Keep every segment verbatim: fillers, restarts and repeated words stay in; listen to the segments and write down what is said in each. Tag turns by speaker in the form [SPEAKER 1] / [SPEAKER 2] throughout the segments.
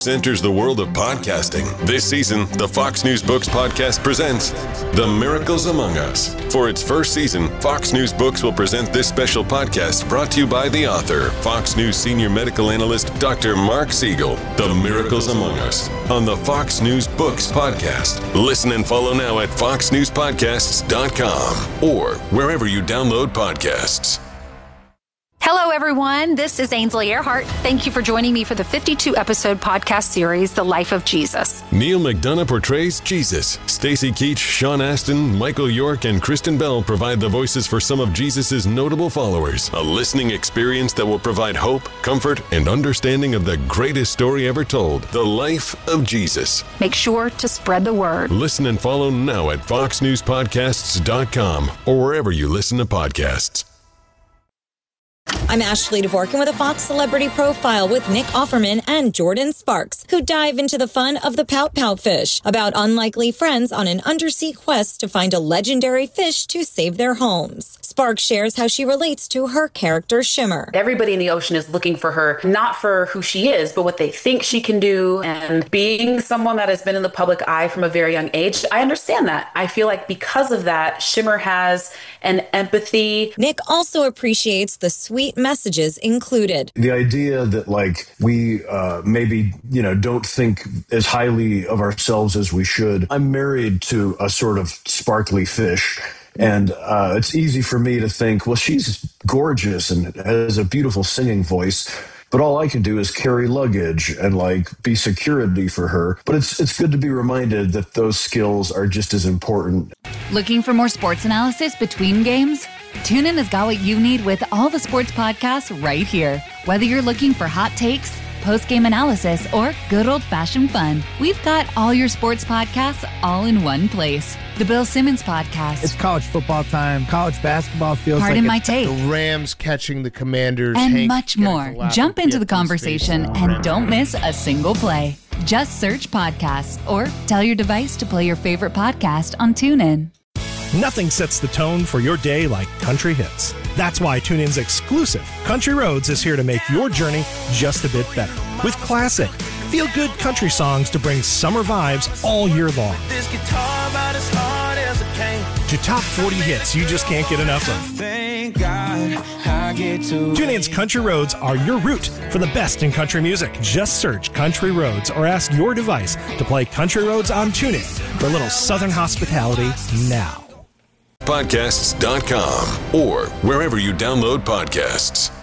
[SPEAKER 1] Enters the world of podcasting. This season, the Fox News Books podcast presents The Miracles Among Us. For its first season, Fox News Books will present this special podcast brought to you by the author, Fox News senior medical analyst, Doctor Mark Siegel. The Miracles Among Us on the Fox News Books podcast. Listen and follow now at fox news podcasts dot com or wherever you download podcasts.
[SPEAKER 2] Hello, everyone. This is Ainsley Earhart. Thank you for joining me for the fifty-two episode podcast series, The Life of Jesus.
[SPEAKER 1] Neil McDonough portrays Jesus. Stacy Keach, Sean Astin, Michael York, and Kristen Bell provide the voices for some of Jesus' notable followers. A listening experience that will provide hope, comfort, and understanding of the greatest story ever told, the life of Jesus.
[SPEAKER 2] Make sure to spread the word.
[SPEAKER 1] Listen and follow now at fox news podcasts dot com or wherever you listen to podcasts.
[SPEAKER 3] I'm Ashley Dvorkin with a Fox Celebrity Profile with Nick Offerman and Jordan Sparks, who dive into the fun of the Pout Pout fish, about unlikely friends on an undersea quest to find a legendary fish to save their homes. Sparks shares how she relates to her character Shimmer.
[SPEAKER 4] Everybody in the ocean is looking for her, not for who she is, but what they think she can do. And being someone that has been in the public eye from a very young age, I understand that. I feel like because of that, Shimmer has an empathy.
[SPEAKER 3] Nick also appreciates the sweet messages included.
[SPEAKER 5] The idea that like we uh, maybe, you know, don't think as highly of ourselves as we should. I'm married to a sort of sparkly fish. And uh, it's easy for me to think, well, she's gorgeous and has a beautiful singing voice. But all I can do is carry luggage and like be security for her. But it's it's good to be reminded that those skills are just as important.
[SPEAKER 6] Looking for more sports analysis between games? TuneIn has got what you need with all the sports podcasts right here. Whether you're looking for hot takes, post-game analysis, or good old-fashioned fun, we've got all your sports podcasts all in one place. The Bill Simmons Podcast.
[SPEAKER 7] It's college football time. College basketball feels
[SPEAKER 6] Pardon
[SPEAKER 7] like
[SPEAKER 6] my take.
[SPEAKER 8] The Rams catching the Commanders.
[SPEAKER 6] And
[SPEAKER 8] Hank
[SPEAKER 6] much more. Jump into the conversation and don't miss a single play. Just search podcasts or tell your device to play your favorite podcast on TuneIn.
[SPEAKER 9] Nothing sets the tone for your day like country hits. That's why TuneIn's exclusive Country Roads is here to make your journey just a bit better. With classic, feel-good country songs to bring summer vibes all year long. This guitar about as hard as it can. To top forty hits you just can't get enough of. Thank God I get to TuneIn's Country Roads are your route for the best in country music. Just search Country Roads or ask your device to play Country Roads on TuneIn for a little southern hospitality now.
[SPEAKER 1] podcasts dot com or wherever you download podcasts.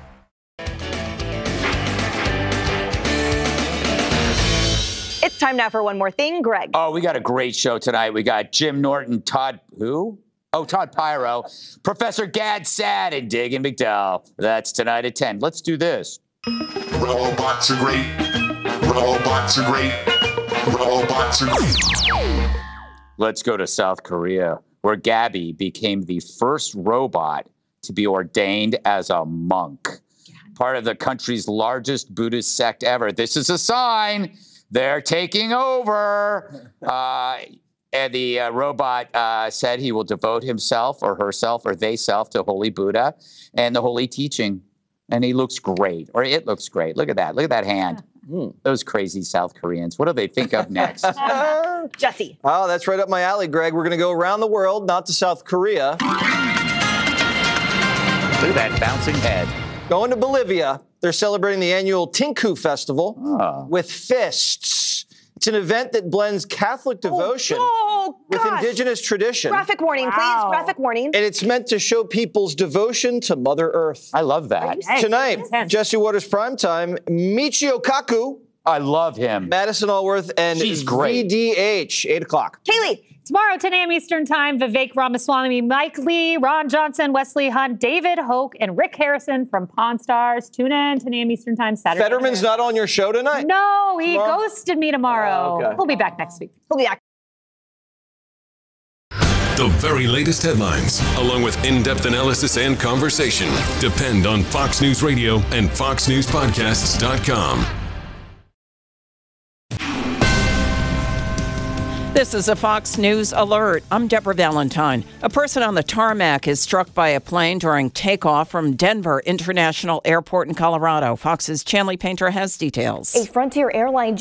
[SPEAKER 10] It's time now for one more thing, Greg.
[SPEAKER 11] Oh, we got a great show tonight. We got Jim Norton, Todd, who? Oh, Todd Pyro, Professor Gad Sad, and Dagan McDowell. That's tonight at ten. Let's do this.
[SPEAKER 12] Robots are great. Robots are great. Robots are great.
[SPEAKER 11] Let's go to South Korea, where Gabby became the first robot to be ordained as a monk, part of the country's largest Buddhist sect ever. This is a sign they're taking over. Uh, and the uh, robot uh, said he will devote himself or herself or they self to Holy Buddha and the holy teaching. And he looks great, or it looks great. Look at that. Look at that hand. Mm. Those crazy South Koreans. What do they think of next?
[SPEAKER 10] Jesse.
[SPEAKER 13] Oh, that's right up my alley, Greg. We're going to go around the world, not to South Korea.
[SPEAKER 11] Look at that bouncing head.
[SPEAKER 13] Going to Bolivia. They're celebrating the annual Tinku Festival
[SPEAKER 11] oh.
[SPEAKER 13] with fists. It's an event that blends Catholic devotion
[SPEAKER 10] oh, oh,
[SPEAKER 13] with indigenous tradition.
[SPEAKER 10] Graphic warning, wow. please. Graphic warning.
[SPEAKER 13] And it's meant to show people's devotion to Mother Earth.
[SPEAKER 11] I love that.
[SPEAKER 10] Nice.
[SPEAKER 13] Tonight, Jesse Waters Primetime, Michio Kaku.
[SPEAKER 11] I love him.
[SPEAKER 13] Madison Allworth and
[SPEAKER 11] She's great.
[SPEAKER 13] V D H, eight o'clock.
[SPEAKER 10] Kaylee.
[SPEAKER 14] Tomorrow, ten a.m. Eastern Time, Vivek Ramaswamy, Mike Lee, Ron Johnson, Wesley Hunt, David Hoke, and Rick Harrison from Pawn Stars. Tune in, ten a.m. Eastern Time, Saturday.
[SPEAKER 13] Fetterman's not on your show tonight?
[SPEAKER 14] No, he
[SPEAKER 13] Tomorrow?
[SPEAKER 14] ghosted me tomorrow.
[SPEAKER 13] Oh, okay.
[SPEAKER 14] He'll be back next week.
[SPEAKER 10] He'll be back.
[SPEAKER 1] The very latest headlines, along with in-depth analysis and conversation, depend on Fox News Radio and fox news podcasts dot com.
[SPEAKER 15] This is a Fox News alert. I'm Deborah Valentine. A person on the tarmac is struck by a plane during takeoff from Denver International Airport in Colorado. Fox's Chanley Painter has details.
[SPEAKER 10] A Frontier Airlines